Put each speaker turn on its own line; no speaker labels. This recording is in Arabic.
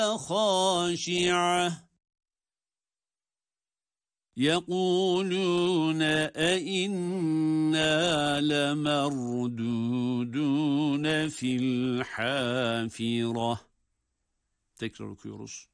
خاشعة يقولون أئنا لمردودون في الحافرة. Tekrar okuyoruz.